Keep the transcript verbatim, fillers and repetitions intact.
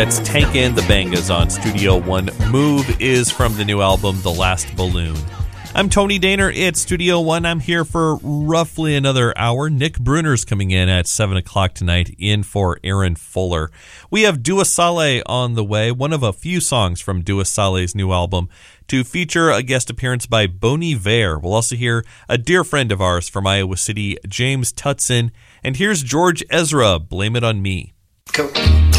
That's Tank and the Bangas on Studio One. Move is from the new album, The Last Balloon. I'm Tony Daner. It's Studio One. I'm here for roughly another hour. Nick Bruner's coming in at seven o'clock tonight, in for Aaron Fuller. We have Dua Saleh on the way, one of a few songs from Dua Saleh's new album, to feature a guest appearance by Bon Iver. We'll also hear a dear friend of ours from Iowa City, James Tutson. And here's George Ezra, Blame It On Me. Cool.